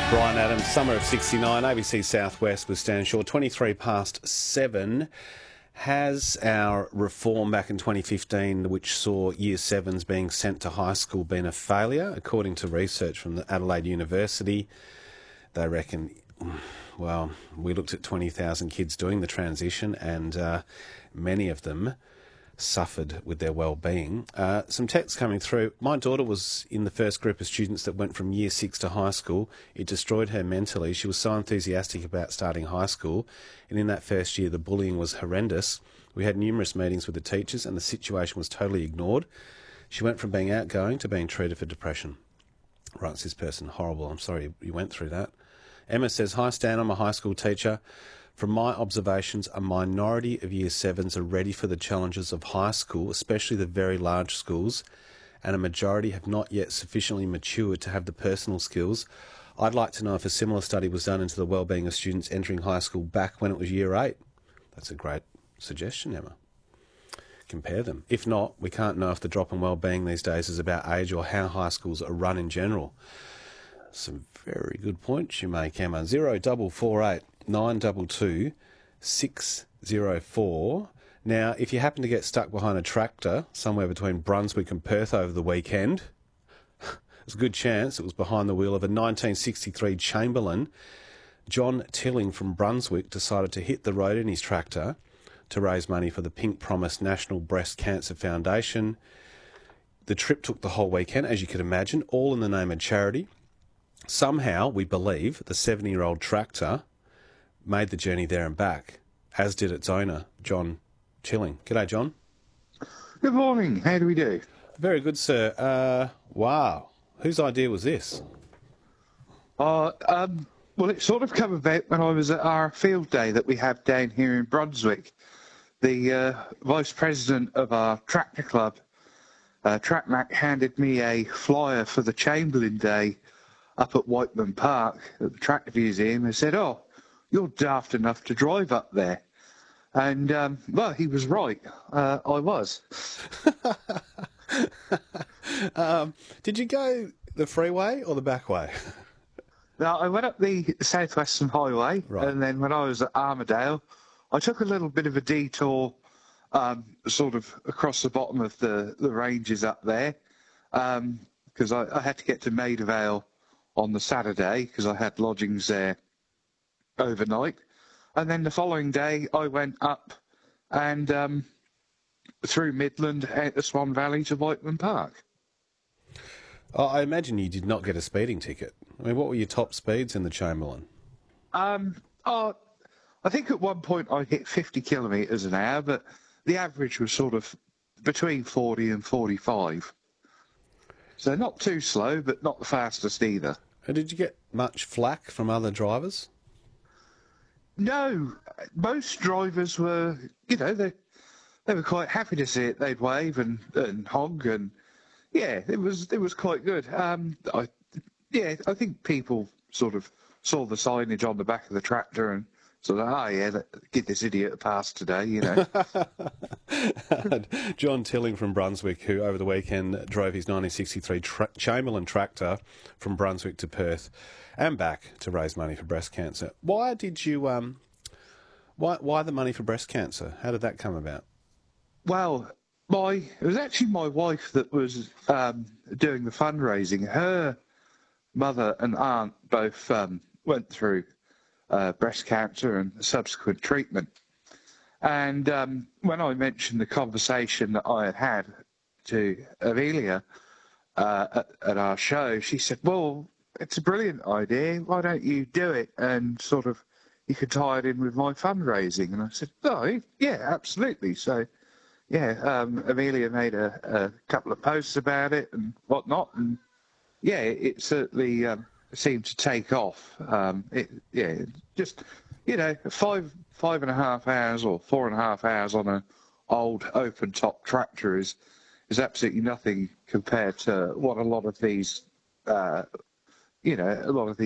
Brian Adams, summer of 69, ABC Southwest with Stan Shaw, 23 past 7. Has our reform back in 2015, which saw Year 7s being sent to high school, been a failure? According to research from the Adelaide University, they reckon, well, we looked at 20,000 kids doing the transition and many of them suffered with their well-being. Some texts coming through. My daughter was in the first group of students that went from Year 6 to high school. It destroyed her mentally. She was so enthusiastic about starting high school, and in that first year the bullying was horrendous. We had numerous meetings with the teachers and the situation was totally ignored. She went from being outgoing to being treated for depression. Writes this person, horrible. I'm sorry you went through that. Emma says, hi Stan, I'm a high school teacher. From my observations, a minority of Year 7s are ready for the challenges of high school, especially the very large schools, and a majority have not yet sufficiently matured to have the personal skills. I'd like to know if a similar study was done into the well-being of students entering high school back when it was Year 8. That's a great suggestion, Emma. Compare them. If not, we can't know if the drop in well-being these days is about age or how high schools are run in general. Some very good points you make, Emma. 0448 922 604. Now, if you happen to get stuck behind a tractor somewhere between Brunswick and Perth over the weekend, there's a good chance it was behind the wheel of a 1963 Chamberlain. John Tilling from Brunswick decided to hit the road in his tractor to raise money for the Pink Promise National Breast Cancer Foundation. The trip took the whole weekend, as you could imagine, all in the name of charity. Somehow, we believe, the 70-year-old tractor made the journey there and back, as did its owner, John Tilling. G'day, John. Good morning. How do we do? Very good, sir. Wow. Whose idea was this? Well, it sort of came about when I was at our field day that we have down here in Brunswick. The vice president of our tractor club, Trackmac, handed me a flyer for the Chamberlain Day up at Whiteman Park at the Tractor Museum and said, oh, you're daft enough to drive up there. And, well, he was right. I was. Did you go the freeway or the back way? Now, I went up the South Western Highway, Right. And then when I was at Armadale, I took a little bit of a detour sort of across the bottom of the ranges up there because I had to get to Maida Vale on the Saturday because I had lodgings there overnight. And then the following day I went up and through Midland out to Swan Valley to Whiteman Park. I imagine you did not get a speeding ticket. I mean, what were your top speeds in the Chamberlain? I think at one point I hit 50 kilometres an hour, but the average was sort of between 40 and 45. So not too slow, but not the fastest either. And did you get much flack from other drivers? No, most drivers were, they were quite happy to see it. They'd wave and honk, and yeah, it was quite good. I think people sort of saw the signage on the back of the tractor and sort of, give this idiot a pass today, John Tilling from Brunswick, who over the weekend drove his 1963 Chamberlain tractor from Brunswick to Perth and back to raise money for breast cancer. Why did you, why the money for breast cancer? How did that come about? Well, it was actually my wife that was doing the fundraising. Her mother and aunt both went through breast cancer and subsequent treatment. And when I mentioned the conversation that I had to Amelia at our show, she said, well, it's a brilliant idea. Why don't you do it? And sort of, you could tie it in with my fundraising. And I said, oh, yeah, absolutely. So, yeah, Amelia made a couple of posts about it and whatnot. And, yeah, it certainly seemed to take off. Just, 5.5 hours or 4.5 hours on an old open-top tractor is absolutely nothing compared to what a lot of these